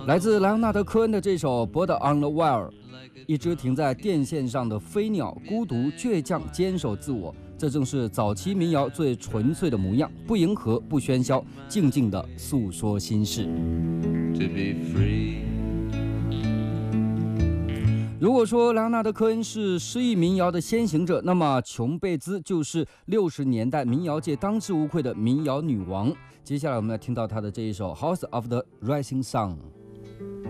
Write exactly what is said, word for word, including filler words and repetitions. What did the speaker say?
来自莱昂纳德·科恩的这首《Bird on the Wire》，一只停在电线上的飞鸟，孤独、倔强、坚守自我，这正是早期民谣最纯粹的模样，不迎合，不喧嚣，静静地诉说心事。To be free。如果说莱昂纳德·科恩是诗意民谣的先行者，那么琼·贝兹就是六十年代民谣界当之无愧的民谣女王。接下来我们来听到她的这一首《House of the Rising Sun》。